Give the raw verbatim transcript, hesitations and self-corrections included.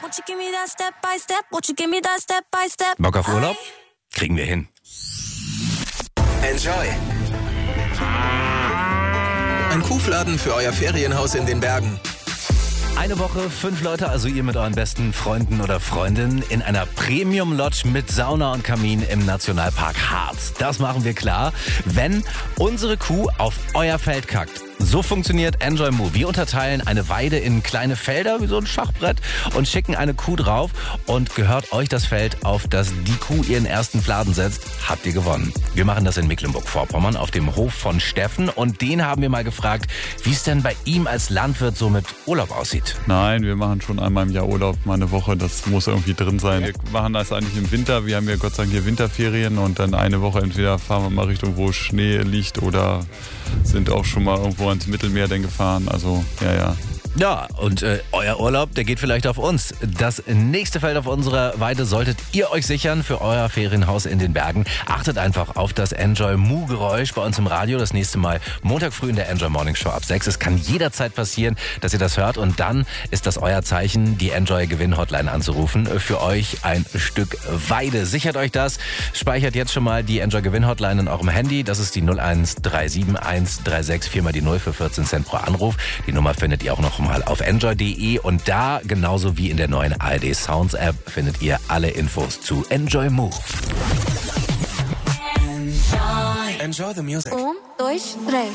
Bock auf Urlaub? Kriegen wir hin. Enjoy. Ein Kuhfladen für euer Ferienhaus in den Bergen. Eine Woche, fünf Leute, also ihr mit euren besten Freunden oder Freundinnen in einer Premium-Lodge mit Sauna und Kamin im Nationalpark Harz. Das machen wir klar, wenn unsere Kuh auf euer Feld kackt. So funktioniert Enjoy Moo. Wir unterteilen eine Weide in kleine Felder, wie so ein Schachbrett, und schicken eine Kuh drauf. Und gehört euch das Feld, auf das die Kuh ihren ersten Fladen setzt, habt ihr gewonnen. Wir machen das in Mecklenburg-Vorpommern auf dem Hof von Steffen. Und den haben wir mal gefragt, wie es denn bei ihm als Landwirt so mit Urlaub aussieht. Nein, wir machen schon einmal im Jahr Urlaub, mal eine Woche. Das muss irgendwie drin sein. Wir machen das eigentlich im Winter. Wir haben ja Gott sei Dank hier Winterferien. Und dann eine Woche entweder fahren wir mal Richtung, wo Schnee liegt, oder sind auch schon mal irgendwo ins Mittelmeer denn gefahren. Also, ja, ja. Ja, und äh, euer Urlaub, der geht vielleicht auf uns. Das nächste Feld auf unserer Weide solltet ihr euch sichern für euer Ferienhaus in den Bergen. Achtet einfach auf das Enjoy Moo Geräusch bei uns im Radio. Das nächste Mal Montag früh in der Enjoy Morning Show ab sechs. Es kann jederzeit passieren, dass ihr das hört. Und dann ist das euer Zeichen, die Enjoy Gewinn Hotline anzurufen. Für euch ein Stück Weide. Sichert euch das. Speichert jetzt schon mal die Enjoy Gewinn Hotline in eurem Handy. Das ist die null eins drei sieben eins drei sechs vier mal die null für vierzehn Cent pro Anruf. Die Nummer findet ihr auch noch mal auf enjoy punkt de, und da, genauso wie in der neuen A R D Sounds App, findet ihr alle Infos zu Enjoy Moo. Enjoy the music. Um, dois, três.